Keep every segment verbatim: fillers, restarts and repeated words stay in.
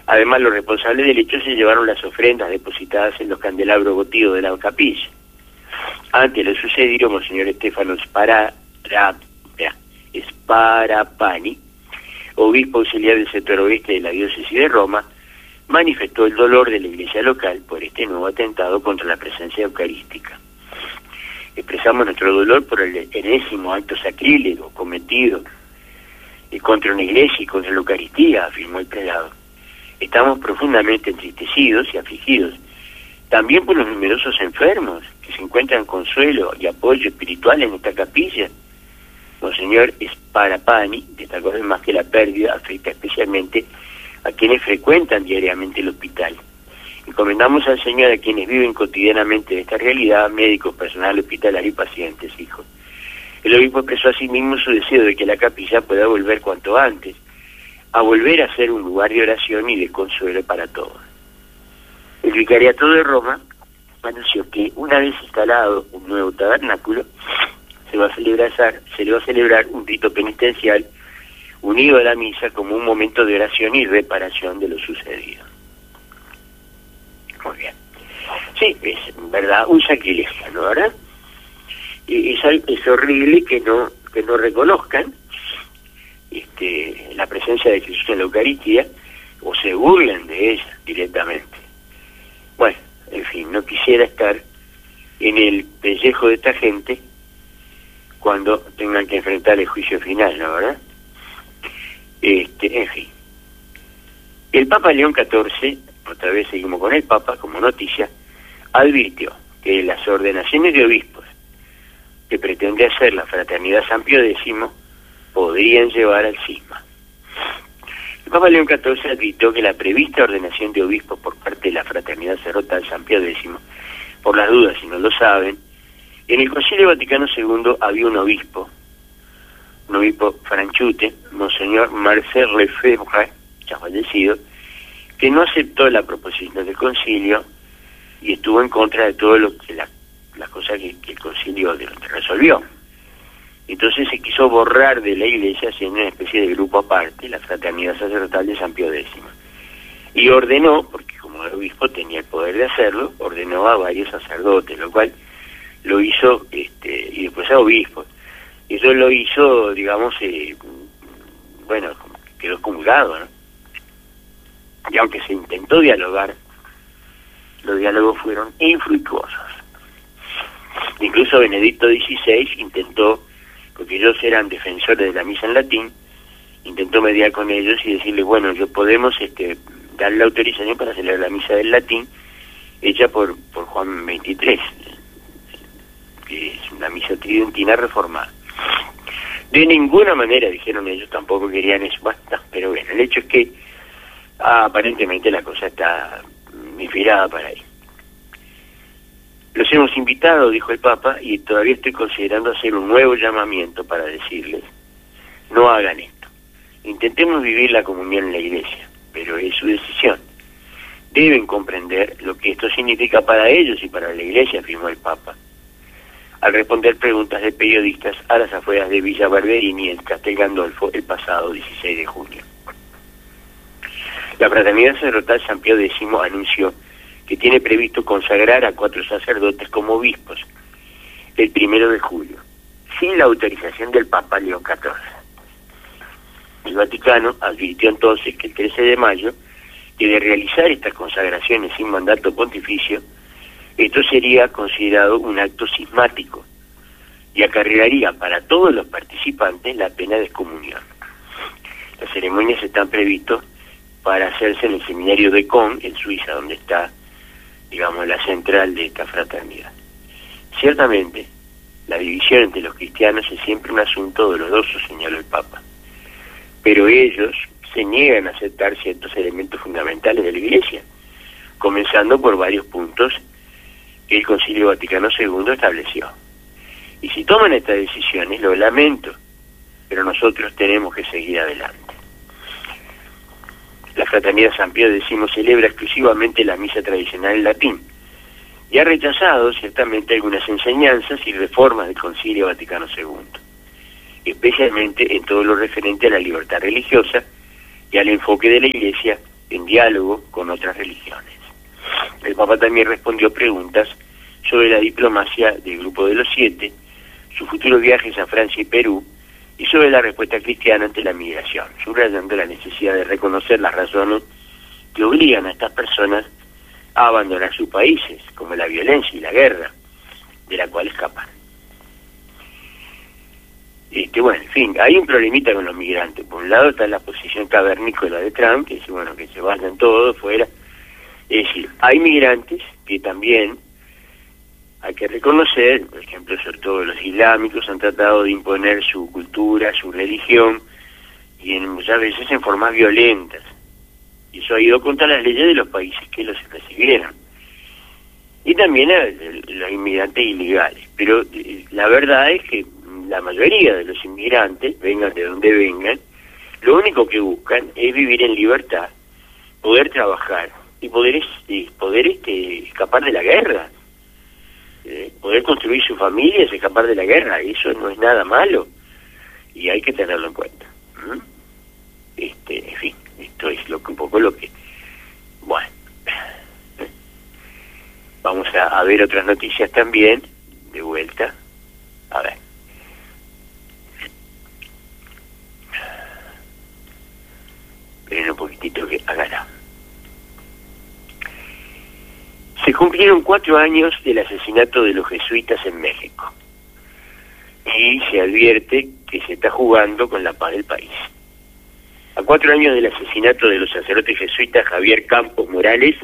Además, los responsables del hecho se llevaron las ofrendas depositadas en los candelabros votivos de la capilla. Ante lo sucedido, Monseñor Stefano Spara, Sparapani, obispo auxiliar del sector oeste de la diócesis de Roma, manifestó el dolor de la iglesia local por este nuevo atentado contra la presencia eucarística. Expresamos nuestro dolor por el enésimo acto sacrílego cometido contra una iglesia y contra la Eucaristía, afirmó el prelado. Estamos profundamente entristecidos y afligidos, también por los numerosos enfermos que se encuentran consuelo y apoyo espiritual en esta capilla. Monseñor Sparapani destacó además que la pérdida afecta especialmente a quienes frecuentan diariamente el hospital. Encomendamos al Señor a quienes viven cotidianamente de esta realidad, médicos, personal hospitalario y pacientes, hijo. El obispo expresó asimismo su deseo de que la capilla pueda volver cuanto antes a volver a ser un lugar de oración y de consuelo para todos. El Vicariato de Roma anunció que una vez instalado un nuevo tabernáculo, se va a celebrar, se le va a celebrar un rito penitencial unido a la misa como un momento de oración y reparación de lo sucedido. Muy bien. Sí, es verdad un sacrilegio, ¿no? ¿Verdad? Y es, es horrible que no que no reconozcan este, la presencia de Jesús en la Eucaristía o se burlen de ella directamente. Bueno, en fin, no quisiera estar en el pellejo de esta gente cuando tengan que enfrentar el juicio final, ¿no? ¿Verdad? Este, en fin. El Papa León catorce, otra vez seguimos con el Papa como noticia, advirtió que las ordenaciones de obispos que pretende hacer la Fraternidad San Pío X podrían llevar al cisma. El Papa León catorce advirtió que la prevista ordenación de obispos por parte de la Fraternidad Sacerdotal San Pío X, por las dudas si no lo saben, en el Concilio Vaticano segundo había un obispo, un obispo franchute, Monseñor Marcel Lefebvre, ya fallecido, que no aceptó la proposición del concilio y estuvo en contra de todo lo que la, las cosas que, que el concilio de, de resolvió. Entonces se quiso borrar de la iglesia haciendo una especie de grupo aparte, la Fraternidad Sacerdotal de San Pío X. Y ordenó, porque como el obispo tenía el poder de hacerlo, ordenó a varios sacerdotes, lo cual lo hizo, este, y después a obispos. Eso lo hizo, digamos, eh, bueno, quedó excomulgado, ¿no? Y aunque se intentó dialogar, los diálogos fueron infructuosos. Incluso Benedicto dieciséis intentó, porque ellos eran defensores de la misa en latín, intentó mediar con ellos y decirles, bueno, yo podemos este, darle la autorización para celebrar la misa del latín hecha por, por Juan veintitrés, que es una misa tridentina reformada. De ninguna manera, dijeron ellos, tampoco querían eso, basta, pero bueno, el hecho es que ah, aparentemente la cosa está inspirada para ahí. Los hemos invitado, dijo el Papa, y todavía estoy considerando hacer un nuevo llamamiento para decirles, no hagan esto. Intentemos vivir la comunión en la iglesia, pero es su decisión. Deben comprender lo que esto significa para ellos y para la iglesia, afirmó el Papa, al responder preguntas de periodistas a las afueras de Villa Barberini en Castel Gandolfo el pasado dieciséis de junio. La Fraternidad Sacerdotal San Pío X anunció que tiene previsto consagrar a cuatro sacerdotes como obispos el primero de julio, sin la autorización del Papa León catorce. El Vaticano advirtió entonces que el trece de mayo, que de realizar estas consagraciones sin mandato pontificio, esto sería considerado un acto cismático y acarrearía para todos los participantes la pena de excomunión. Las ceremonias están previstas para hacerse en el seminario de Caen, en Suiza, donde está, digamos, la central de esta fraternidad. Ciertamente, la división entre los cristianos es siempre un asunto doloroso, señaló el Papa, pero ellos se niegan a aceptar ciertos elementos fundamentales de la Iglesia, comenzando por varios puntos que el Concilio Vaticano segundo estableció. Y si toman estas decisiones, lo lamento, pero nosotros tenemos que seguir adelante. La Fraternidad San Pío X celebra exclusivamente la misa tradicional en latín y ha rechazado ciertamente algunas enseñanzas y reformas del Concilio Vaticano segundo, especialmente en todo lo referente a la libertad religiosa y al enfoque de la Iglesia en diálogo con otras religiones. El Papa también respondió preguntas sobre la diplomacia del Grupo de los Siete, sus futuros viajes a Francia y Perú, y sobre la respuesta cristiana ante la migración, subrayando la necesidad de reconocer las razones que obligan a estas personas a abandonar sus países, como la violencia y la guerra, de la cual escapan. Este, bueno, en fin, hay un problemita con los migrantes. Por un lado está la posición cavernícola de Trump, que dice, bueno, que se vayan todos fuera. Es decir, hay migrantes que también hay que reconocer, por ejemplo, sobre todo los islámicos, han tratado de imponer su cultura, su religión, y en, muchas veces en formas violentas. Y eso ha ido contra las leyes de los países que los recibieron. Y también a los inmigrantes ilegales. Pero eh, la verdad es que la mayoría de los inmigrantes, vengan de donde vengan, lo único que buscan es vivir en libertad, poder trabajar y poder, este, poder este, escapar de la guerra. Eh, poder construir su familia y escapar de la guerra. Eso no es nada malo y hay que tenerlo en cuenta. ¿Mm? Este, en fin, esto es lo que un poco lo que... Bueno, vamos a, a ver otras noticias también, de vuelta. A ver. Esperen un poquitito que haga. Se cumplieron cuatro años del asesinato de los jesuitas en México y se advierte que se está jugando con la paz del país. A cuatro años del asesinato de los sacerdotes jesuitas Javier Campos Morales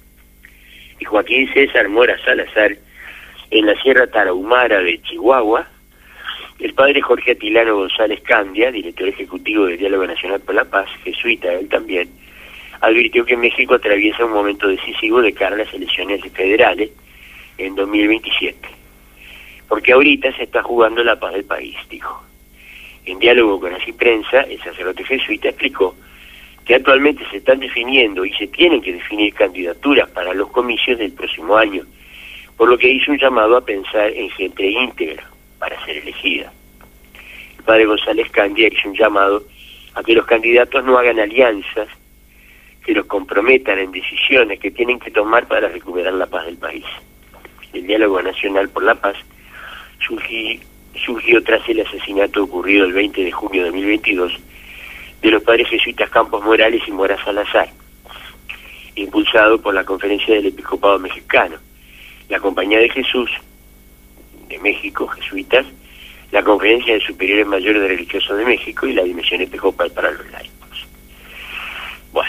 y Joaquín César Mora Salazar en la Sierra Tarahumara de Chihuahua, el padre Jorge Atilano González Candia, director ejecutivo del Diálogo Nacional por la Paz, jesuita él también, advirtió que México atraviesa un momento decisivo de cara a las elecciones federales en dos mil veintisiete, porque ahorita se está jugando la paz del país, dijo. En diálogo con Así Prensa, el sacerdote jesuita explicó que actualmente se están definiendo y se tienen que definir candidaturas para los comicios del próximo año, por lo que hizo un llamado a pensar en gente íntegra para ser elegida. El padre González Candia hizo un llamado a que los candidatos no hagan alianzas que los comprometan en decisiones que tienen que tomar para recuperar la paz del país. El Diálogo Nacional por la Paz surgió, surgió tras el asesinato ocurrido el veinte de junio de dos mil veintidós de los padres jesuitas Campos Morales y Mora Salazar, impulsado por la Conferencia del Episcopado Mexicano, la Compañía de Jesús de México, jesuitas, la Conferencia de Superiores Mayores de Religiosos de México y la Dimensión Episcopal para los Laicos. Bueno,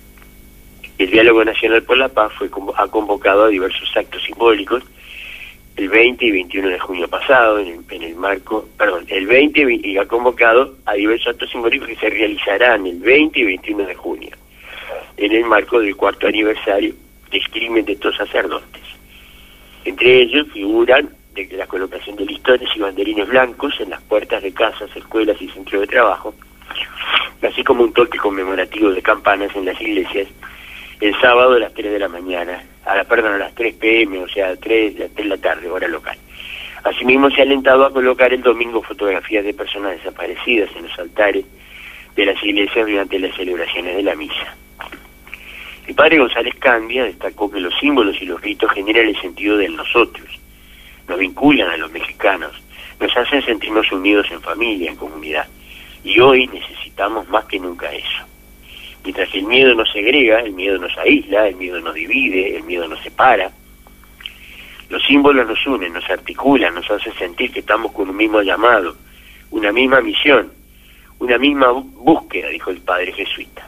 el Diálogo Nacional por la Paz fue ha convocado a diversos actos simbólicos el veinte y veintiuno de junio pasado, en el, en el marco, perdón, el veinte y ha convocado a diversos actos simbólicos que se realizarán el veinte y veintiuno de junio, en el marco del cuarto aniversario del crimen de estos sacerdotes. Entre ellos figuran de la colocación de listones y banderines blancos en las puertas de casas, escuelas y centros de trabajo, así como un toque conmemorativo de campanas en las iglesias el sábado a las tres de la mañana, a la, perdón, a las tres pe eme, o sea, a las tres de la tarde, hora local. Asimismo, se ha alentado a colocar el domingo fotografías de personas desaparecidas en los altares de las iglesias durante las celebraciones de la misa. El padre González Candia destacó que los símbolos y los ritos generan el sentido del nosotros, nos vinculan a los mexicanos, nos hacen sentirnos unidos en familia, en comunidad, y hoy necesitamos más que nunca eso. Mientras que el miedo nos segrega, el miedo nos aísla, el miedo nos divide, el miedo nos separa, los símbolos nos unen, nos articulan, nos hacen sentir que estamos con un mismo llamado, una misma misión, una misma búsqueda, dijo el padre jesuita.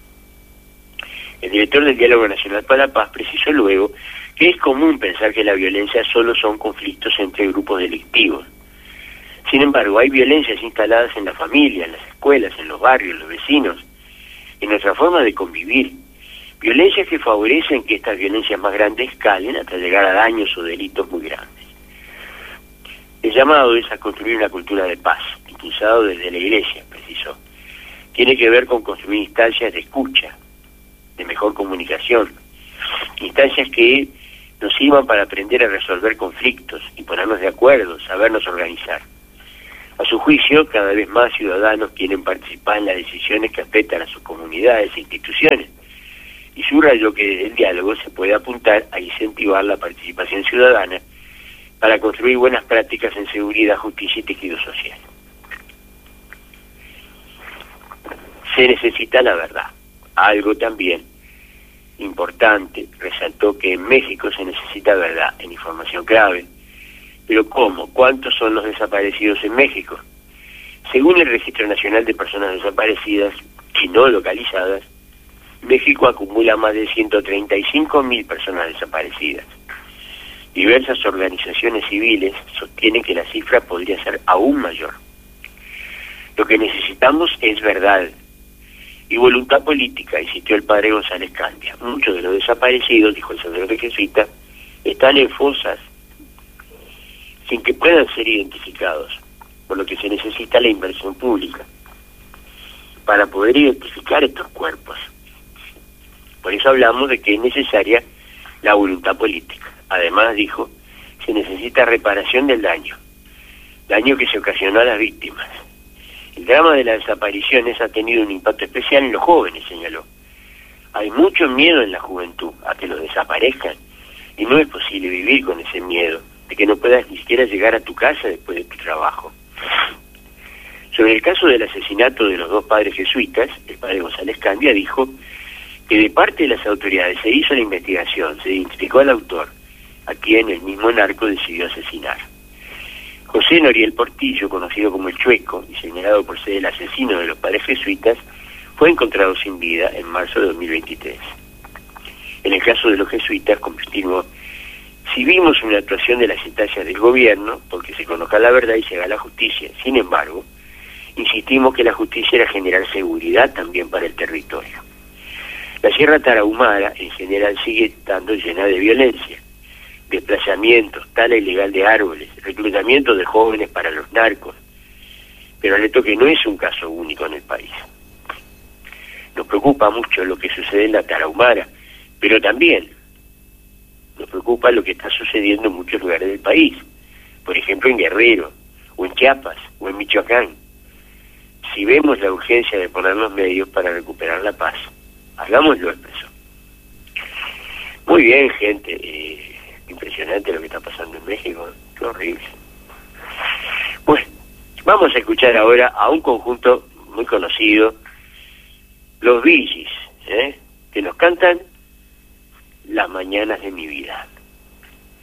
El director del Diálogo Nacional para la Paz precisó luego que es común pensar que la violencia solo son conflictos entre grupos delictivos. Sin embargo, hay violencias instaladas en la familia, en las escuelas, en los barrios, en los vecinos, en nuestra forma de convivir, violencias que favorecen que estas violencias más grandes escalen hasta llegar a daños o delitos muy grandes. El llamado es a construir una cultura de paz, impulsado desde la Iglesia, precisó. Tiene que ver con construir instancias de escucha, de mejor comunicación, instancias que nos sirvan para aprender a resolver conflictos y ponernos de acuerdo, sabernos organizar. A su juicio, cada vez más ciudadanos quieren participar en las decisiones que afectan a sus comunidades e instituciones, subrayó que el diálogo se puede apuntar a incentivar la participación ciudadana para construir buenas prácticas en seguridad, justicia y tejido social. Se necesita la verdad. Algo también importante, resaltó que en México se necesita verdad en información clave. Pero ¿cómo? ¿Cuántos son los desaparecidos en México? Según el Registro Nacional de Personas Desaparecidas y no localizadas, México acumula más de ciento treinta y cinco mil personas desaparecidas. Diversas organizaciones civiles sostienen que la cifra podría ser aún mayor. Lo que necesitamos es verdad y voluntad política, insistió el padre González Candia. Muchos de los desaparecidos, dijo el sacerdote jesuita, están en fosas sin que puedan ser identificados, por lo que se necesita la inversión pública para poder identificar estos cuerpos. Por eso hablamos de que es necesaria la voluntad política. Además, dijo, se necesita reparación del daño, daño que se ocasionó a las víctimas. El drama de las desapariciones ha tenido un impacto especial en los jóvenes, señaló. Hay mucho miedo en la juventud a que los desaparezcan y no es posible vivir con ese miedo de que no puedas ni siquiera llegar a tu casa después de tu trabajo. Sobre el caso del asesinato de los dos padres jesuitas, el padre González Candia dijo que de parte de las autoridades se hizo la investigación, se identificó al autor, a quien el mismo narco decidió asesinar. José Noriel Portillo, conocido como el Chueco y señalado por ser el asesino de los padres jesuitas, fue encontrado sin vida en marzo de dos mil veintitrés. En el caso de los jesuitas, continuó, si vimos una actuación de las instancias del gobierno, porque se conozca la verdad y se haga la justicia. Sin embargo, insistimos que la justicia era generar seguridad también para el territorio. La Sierra Tarahumara, en general, sigue estando llena de violencia, desplazamientos, tala ilegal de árboles, reclutamiento de jóvenes para los narcos. Pero Neto, que no es un caso único en el país. Nos preocupa mucho lo que sucede en la Tarahumara, pero también nos preocupa lo que está sucediendo en muchos lugares del país, por ejemplo en Guerrero, o en Chiapas, o en Michoacán. Si vemos la urgencia de poner los medios para recuperar la paz, hagámoslo, expreso. Muy bien, gente, eh, impresionante lo que está pasando en México, qué horrible. Bueno, vamos a escuchar ahora a un conjunto muy conocido, los Bee Gees, ¿eh? que nos cantan Las mañanas de mi vida.